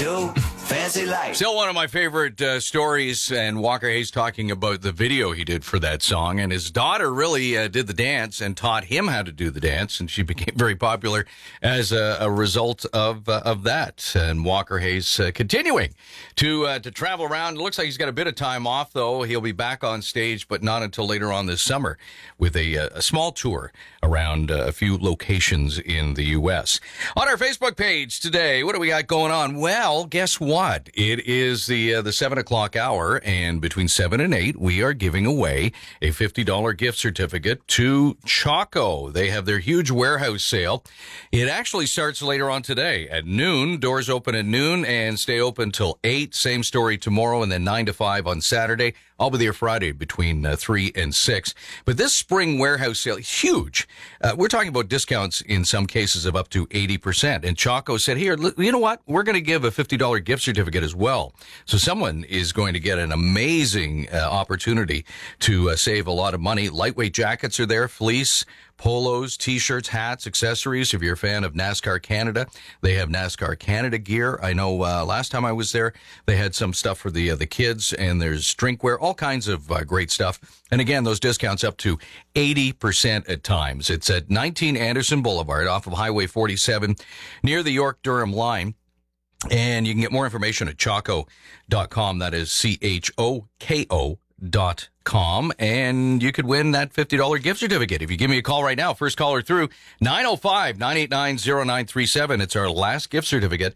new fancy life. Still one of my favorite stories, and Walker Hayes talking about the video he did for that song. And his daughter really did the dance and taught him how to do the dance, and she became very popular as a result of that. And Walker Hayes continuing to travel around. It looks like he's got a bit of time off, though. He'll be back on stage, but not until later on this summer with a small tour around a few locations in the U.S. On our Facebook page today, what do we got going on? Well, guess what? It is the 7 o'clock hour, and between 7 and 8, we are giving away a $50 gift certificate to Choco. They have their huge warehouse sale. It actually starts later on today at noon. Doors open at noon and stay open till 8. Same story tomorrow, and then 9 to 5 on Saturday. I'll be there Friday between 3 and 6. But this spring warehouse sale, huge. We're talking about discounts in some cases of up to 80%. And Choco said, here, you know what? We're going to give a $50 gift certificate as well. So someone is going to get an amazing opportunity to save a lot of money. Lightweight jackets are there, fleece, polos, T-shirts, hats, accessories. If you're a fan of NASCAR Canada, they have NASCAR Canada gear. I know last time I was there, they had some stuff for the kids, and there's drinkware, all kinds of great stuff. And again, those discounts up to 80% at times. It's at 19 Anderson Boulevard off of Highway 47 near the York-Durham line. And you can get more information at choco.com. That is CHOKO.com. And you could win that $50 gift certificate. If you give me a call right now, first caller through, 905-989-0937. It's our last gift certificate,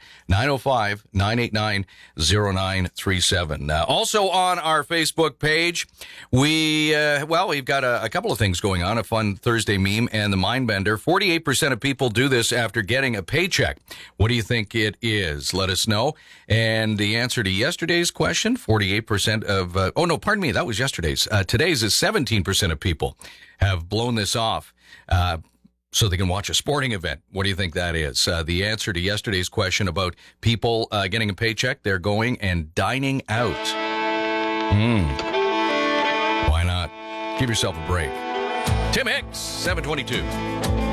905-989-0937. Also on our Facebook page, we've got a couple of things going on, a fun Thursday meme and the mind bender. 48% of people do this after getting a paycheck. What do you think it is? Let us know. And the answer to yesterday's question, 48% of, that was yesterday's. Today's is 17% of people have blown this off so they can watch a sporting event. What do you think that is? The answer to yesterday's question about people getting a paycheck, they're going and dining out. Why not? Give yourself a break. Tim Hicks, 722.